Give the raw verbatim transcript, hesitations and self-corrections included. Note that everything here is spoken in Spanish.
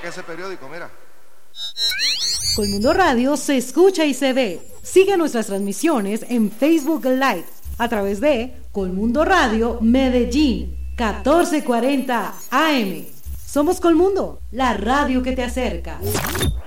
que ese periódico, mira. Colmundo Radio se escucha y se ve. Sigue nuestras transmisiones en Facebook Live a través de Colmundo Radio Medellín, catorce cuarenta A M. Somos Colmundo, la radio que te acerca.